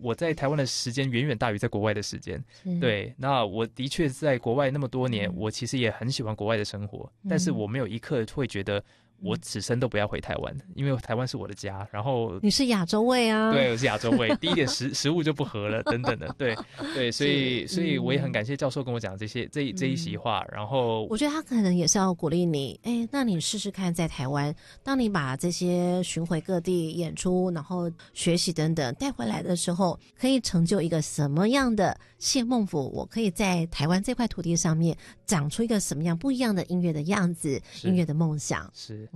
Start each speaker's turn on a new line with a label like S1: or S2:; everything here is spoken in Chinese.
S1: 我在台湾的时间远远大于在国外的时间。对，那我的确在国外那么多年，我其实也很喜欢国外的生活，但是我没有一刻会觉得我此生都不要回台湾，因为台湾是我的家。然后
S2: 你是亚洲胃啊，
S1: 对，我是亚洲胃。第一点食物就不合了，等等的，对对，所以我也很感谢教授跟我讲这一席话。然后
S2: 我觉得他可能也是要鼓励你，那你试试看在台湾，当你把这些巡回各地演出，然后学习等等带回来的时候，可以成就一个什么样的谢孟甫？我可以在台湾这块土地上面长出一个什么样不一样的音乐的样子，音乐的梦想。
S1: 是。